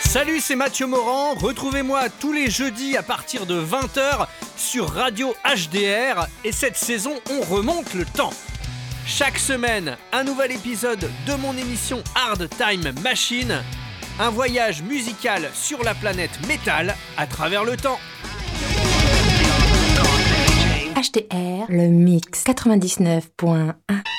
Salut, c'est Mathieu Morand. Retrouvez-moi tous les jeudis à partir de 20h sur Radio HDR. Et cette saison, on remonte le temps. Chaque semaine, un nouvel épisode de mon émission Hard Time Machine. Un voyage musical sur la planète métal à travers le temps. HDR, le mix 99.1.